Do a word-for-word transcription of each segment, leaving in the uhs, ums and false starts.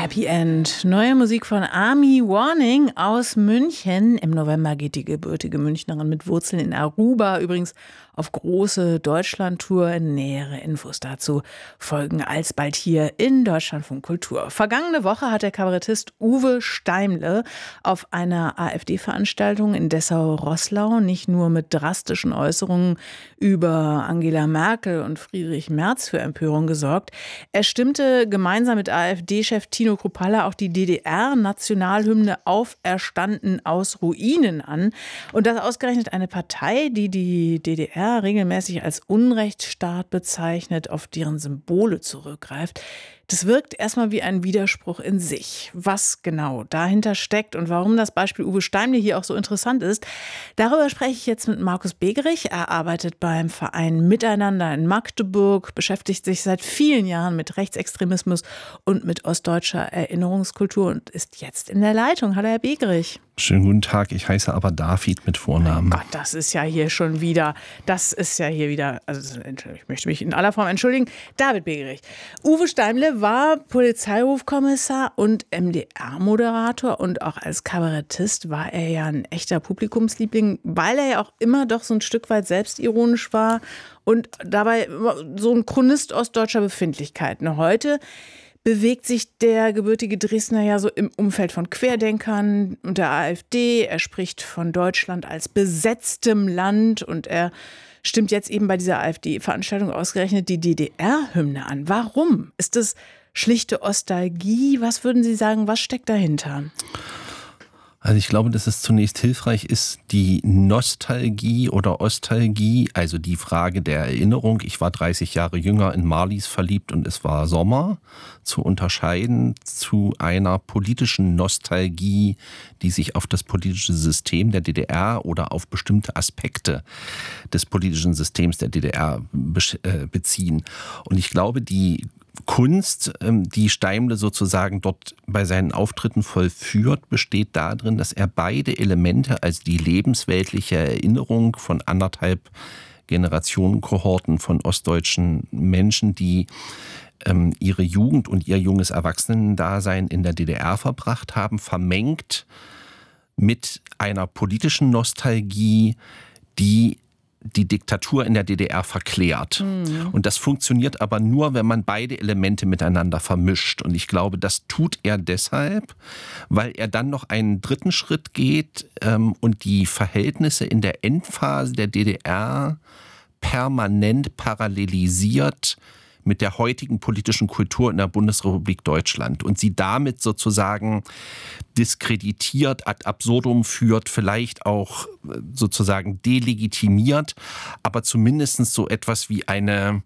Happy End. Neue Musik von Army Warning aus München. Im November geht die gebürtige Münchnerin mit Wurzeln in Aruba übrigens auf große Deutschlandtour. Nähere Infos dazu folgen alsbald hier in Deutschlandfunk Kultur. Vergangene Woche hat der Kabarettist Uwe Steimle auf einer AfD-Veranstaltung in Dessau-Roßlau nicht nur mit drastischen Äußerungen über Angela Merkel und Friedrich Merz für Empörung gesorgt. Er stimmte gemeinsam mit AfD-Chef Tino Kruppalla auch die D D R-Nationalhymne Auferstanden aus Ruinen an. Und das ausgerechnet eine Partei, die die D D R regelmäßig als Unrechtsstaat bezeichnet, auf deren Symbole zurückgreift. Das wirkt erstmal wie ein Widerspruch in sich. Was genau dahinter steckt und warum das Beispiel Uwe Steimle hier auch so interessant ist, darüber spreche ich jetzt mit Markus Begerich. Er arbeitet beim Verein Miteinander in Magdeburg, beschäftigt sich seit vielen Jahren mit Rechtsextremismus und mit ostdeutscher Erinnerungskultur und ist jetzt in der Leitung. Hallo, Herr Begerich. Schönen guten Tag, ich heiße aber David mit Vornamen. Gott, das ist ja hier schon wieder, das ist ja hier wieder, also ich möchte mich in aller Form entschuldigen, David Begerich. Uwe Steimle war Polizeirufkommissar und M D R-Moderator und auch als Kabarettist war er ja ein echter Publikumsliebling, weil er ja auch immer doch so ein Stück weit selbstironisch war und dabei so ein Chronist ostdeutscher Befindlichkeiten. Heute bewegt sich der gebürtige Dresdner ja so im Umfeld von Querdenkern und der AfD. Er spricht von Deutschland als besetztem Land und er stimmt jetzt eben bei dieser AfD-Veranstaltung ausgerechnet die D D R-Hymne an. Warum? Ist das schlichte Ostalgie? Was würden Sie sagen, was steckt dahinter? Also ich glaube, dass es zunächst hilfreich ist, die Nostalgie oder Ostalgie, also die Frage der Erinnerung, ich war dreißig Jahre jünger in Marlies verliebt und es war Sommer, zu unterscheiden zu einer politischen Nostalgie, die sich auf das politische System der D D R oder auf bestimmte Aspekte des politischen Systems der D D R beziehen. Und ich glaube, die Kunst, die Steimle sozusagen dort bei seinen Auftritten vollführt, besteht darin, dass er beide Elemente, also die lebensweltliche Erinnerung von anderthalb Generationenkohorten von ostdeutschen Menschen, die ähm, ihre Jugend und ihr junges Erwachsenendasein in der D D R verbracht haben, vermengt mit einer politischen Nostalgie, die die Diktatur in der D D R verklärt. Mhm. Und das funktioniert aber nur, wenn man beide Elemente miteinander vermischt. Und ich glaube, das tut er deshalb, weil er dann noch einen dritten Schritt geht ähm, und die Verhältnisse in der Endphase der D D R permanent parallelisiert mit der heutigen politischen Kultur in der Bundesrepublik Deutschland und sie damit sozusagen diskreditiert, ad absurdum führt, vielleicht auch sozusagen delegitimiert, aber zumindest so etwas wie eine,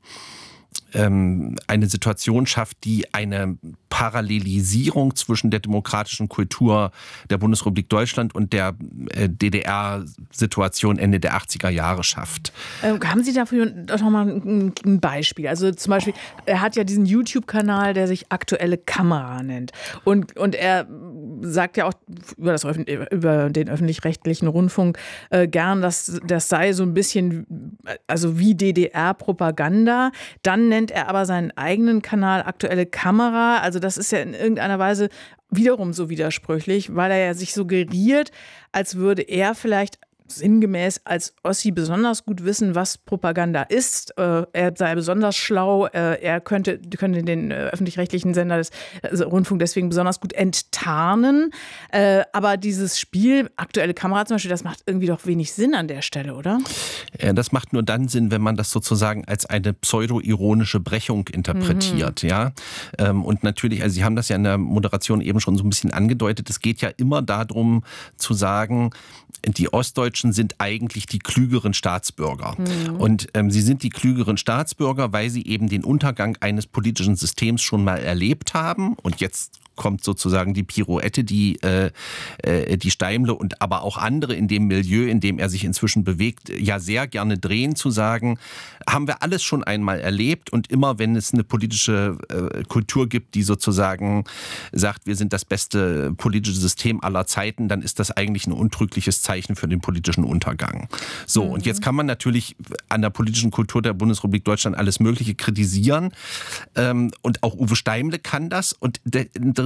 ähm, eine Situation schafft, die eine Parallelisierung zwischen der demokratischen Kultur der Bundesrepublik Deutschland und der äh, D D R-Situation Ende der achtziger Jahre schafft. Ähm, haben Sie dafür doch noch mal ein, ein Beispiel? Also zum Beispiel, er hat ja diesen YouTube-Kanal, der sich Aktuelle Kamera nennt. Und, und er sagt ja auch über, das, über den öffentlich-rechtlichen Rundfunk äh, gern, dass das sei so ein bisschen also wie D D R-Propaganda. Dann nennt er aber seinen eigenen Kanal Aktuelle Kamera. Also das ist ja in irgendeiner Weise wiederum so widersprüchlich, weil er ja sich suggeriert, als würde er vielleicht sinngemäß als Ossi besonders gut wissen, was Propaganda ist. Äh, er sei besonders schlau. Äh, er könnte, könnte den äh, öffentlich-rechtlichen Sender des also Rundfunk deswegen besonders gut enttarnen. Äh, aber dieses Spiel, Aktuelle Kamera zum Beispiel, das macht irgendwie doch wenig Sinn an der Stelle, oder? Ja, das macht nur dann Sinn, wenn man das sozusagen als eine pseudo-ironische Brechung interpretiert. Mhm. Ja? Ähm, und natürlich, also Sie haben das ja in der Moderation eben schon so ein bisschen angedeutet, es geht ja immer darum zu sagen, die Ostdeutschen sind eigentlich die klügeren Staatsbürger. Mhm. Und ähm, sie sind die klügeren Staatsbürger, weil sie eben den Untergang eines politischen Systems schon mal erlebt haben. Und jetzt kommt sozusagen die Pirouette, die, äh, äh, die Steimle und aber auch andere in dem Milieu, in dem er sich inzwischen bewegt, ja sehr gerne drehen, zu sagen, haben wir alles schon einmal erlebt und immer wenn es eine politische äh, Kultur gibt, die sozusagen sagt, wir sind das beste politische System aller Zeiten, dann ist das eigentlich ein untrügliches Zeichen für den politischen Untergang. So, mhm. Und jetzt kann man natürlich an der politischen Kultur der Bundesrepublik Deutschland alles Mögliche kritisieren ähm, und auch Uwe Steimle kann das und der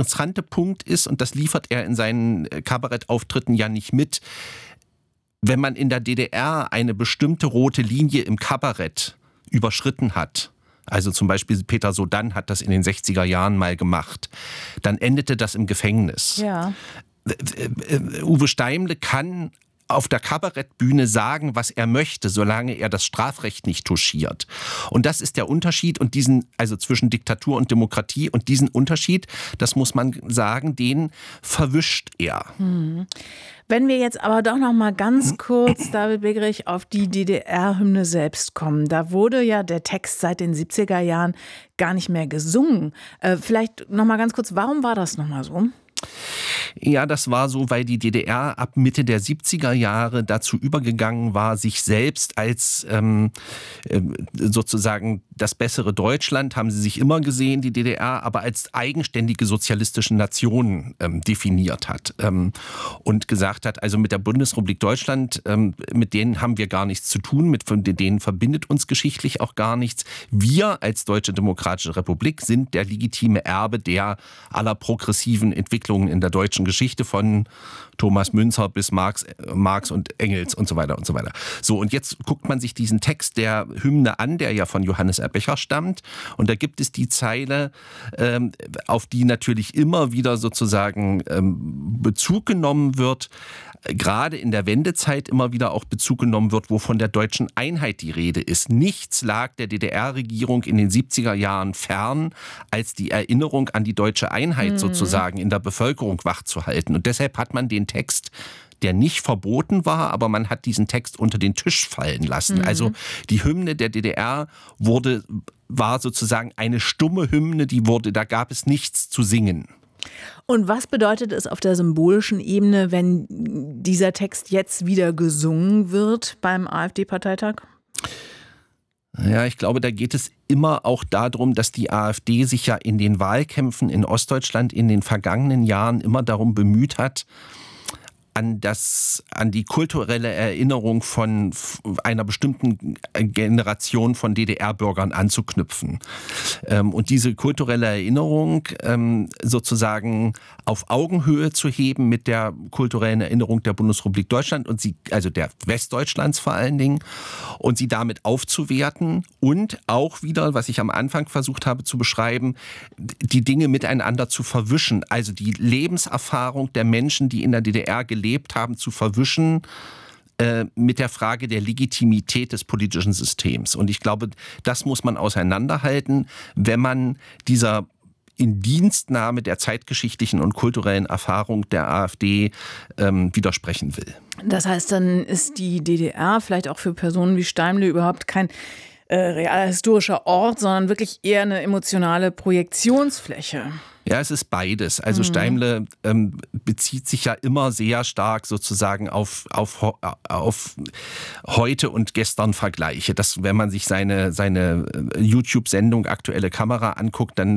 interessante Punkt ist, und das liefert er in seinen Kabarettauftritten ja nicht mit, wenn man in der D D R eine bestimmte rote Linie im Kabarett überschritten hat, also zum Beispiel Peter Sodann hat das in den sechziger Jahren mal gemacht, dann endete das im Gefängnis. Ja. Uwe Steimle kann auf der Kabarettbühne sagen, was er möchte, solange er das Strafrecht nicht touchiert. Und das ist der Unterschied und diesen, also zwischen Diktatur und Demokratie, und diesen Unterschied, das muss man sagen, den verwischt er. Hm. Wenn wir jetzt aber doch noch mal ganz kurz, David Begerich, auf die D D R-Hymne selbst kommen. Da wurde ja der Text seit den siebziger Jahren gar nicht mehr gesungen. Äh, vielleicht noch mal ganz kurz, warum war das noch mal so? Ja, das war so, weil die D D R ab Mitte der siebziger Jahre dazu übergegangen war, sich selbst als ähm, sozusagen das bessere Deutschland, haben sie sich immer gesehen, die D D R, aber als eigenständige sozialistische Nation ähm, definiert hat ähm, und gesagt hat, also mit der Bundesrepublik Deutschland, ähm, mit denen haben wir gar nichts zu tun, mit denen verbindet uns geschichtlich auch gar nichts. Wir als Deutsche Demokratische Republik sind der legitime Erbe der aller progressiven Entwicklungen in der deutschen Geschichte von Thomas Müntzer bis Marx, Marx und Engels und so weiter und so weiter. So, und jetzt guckt man sich diesen Text der Hymne an, der ja von Johannes Erbecher stammt. Und da gibt es die Zeile, ähm, auf die natürlich immer wieder sozusagen ähm, Bezug genommen wird, gerade in der Wendezeit immer wieder auch Bezug genommen wird, wo von der deutschen Einheit die Rede ist. Nichts lag der D D R-Regierung in den siebziger Jahren fern, als die Erinnerung an die deutsche Einheit mhm. sozusagen in der Bevölkerung wachzuhalten. Und deshalb hat man den Text, der nicht verboten war, aber man hat diesen Text unter den Tisch fallen lassen. Mhm. Also die Hymne der D D R wurde, war sozusagen eine stumme Hymne, die wurde, da gab es nichts zu singen. Und was bedeutet es auf der symbolischen Ebene, wenn dieser Text jetzt wieder gesungen wird beim AfD-Parteitag? Ja, ich glaube, da geht es immer auch darum, dass die AfD sich ja in den Wahlkämpfen in Ostdeutschland in den vergangenen Jahren immer darum bemüht hat, an das, an die kulturelle Erinnerung von einer bestimmten Generation von D D R-Bürgern anzuknüpfen. Und diese kulturelle Erinnerung sozusagen auf Augenhöhe zu heben mit der kulturellen Erinnerung der Bundesrepublik Deutschland und sie, also der Westdeutschlands vor allen Dingen, und sie damit aufzuwerten und auch wieder, was ich am Anfang versucht habe zu beschreiben, die Dinge miteinander zu verwischen. Also die Lebenserfahrung der Menschen, die in der D D R gelebt gelebt haben, zu verwischen äh, mit der Frage der Legitimität des politischen Systems. Und ich glaube, das muss man auseinanderhalten, wenn man dieser Indienstnahme der zeitgeschichtlichen und kulturellen Erfahrung der AfD ähm, widersprechen will. Das heißt, dann ist die D D R vielleicht auch für Personen wie Steimle überhaupt kein äh, realer historischer Ort, sondern wirklich eher eine emotionale Projektionsfläche. Ja, es ist beides. Also mhm. Steimle ähm, bezieht sich ja immer sehr stark sozusagen auf, auf, auf heute und gestern Vergleiche. Das, wenn man sich seine, seine YouTube-Sendung Aktuelle Kamera anguckt, dann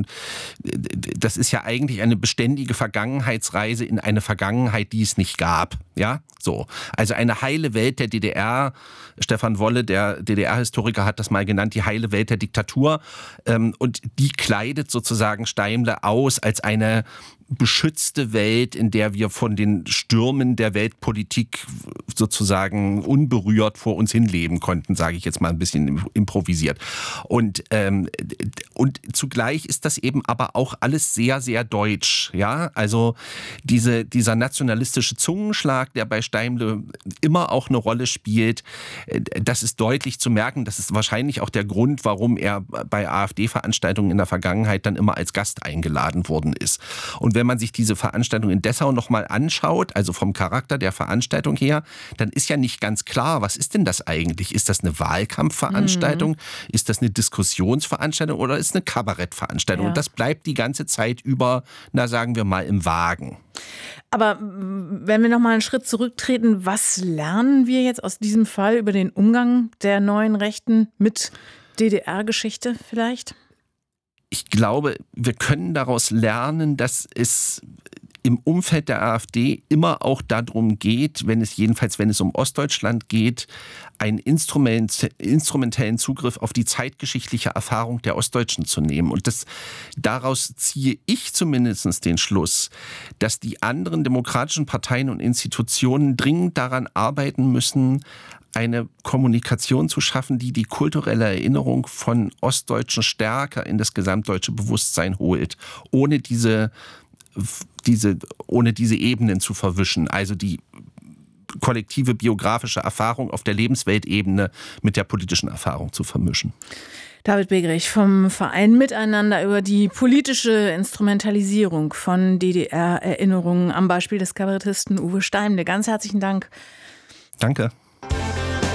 das ist ja eigentlich eine beständige Vergangenheitsreise in eine Vergangenheit, die es nicht gab. Ja, so. Also eine heile Welt der D D R. Stefan Wolle, der D D R-Historiker, hat das mal genannt, die heile Welt der Diktatur. Ähm, und die kleidet sozusagen Steimle aus als eine beschützte Welt, in der wir von den Stürmen der Weltpolitik sozusagen unberührt vor uns hinleben konnten, sage ich jetzt mal ein bisschen improvisiert. Und, ähm, und zugleich ist das eben aber auch alles sehr, sehr deutsch. Ja? Also diese, dieser nationalistische Zungenschlag, der bei Steimle immer auch eine Rolle spielt, das ist deutlich zu merken. Das ist wahrscheinlich auch der Grund, warum er bei AfD-Veranstaltungen in der Vergangenheit dann immer als Gast eingeladen worden ist. Und wenn man sich diese Veranstaltung in Dessau nochmal anschaut, also vom Charakter der Veranstaltung her, dann ist ja nicht ganz klar, was ist denn das eigentlich? Ist das eine Wahlkampfveranstaltung? Mhm. Ist das eine Diskussionsveranstaltung oder ist es eine Kabarettveranstaltung? Ja. Und das bleibt die ganze Zeit über, na sagen wir mal, im Wagen. Aber wenn wir nochmal einen Schritt zurücktreten, was lernen wir jetzt aus diesem Fall über den Umgang der neuen Rechten mit D D R-Geschichte vielleicht? Ich glaube, wir können daraus lernen, dass es im Umfeld der AfD immer auch darum geht, wenn es jedenfalls, wenn es um Ostdeutschland geht, einen Instrument, instrumentellen Zugriff auf die zeitgeschichtliche Erfahrung der Ostdeutschen zu nehmen. Und das, daraus ziehe ich zumindest den Schluss, dass die anderen demokratischen Parteien und Institutionen dringend daran arbeiten müssen, eine Kommunikation zu schaffen, die die kulturelle Erinnerung von Ostdeutschen stärker in das gesamtdeutsche Bewusstsein holt, ohne diese, diese, ohne diese Ebenen zu verwischen. Also die kollektive biografische Erfahrung auf der Lebensweltebene mit der politischen Erfahrung zu vermischen. David Begerich vom Verein Miteinander über die politische Instrumentalisierung von D D R-Erinnerungen am Beispiel des Kabarettisten Uwe Steimle. Ganz herzlichen Dank. Danke.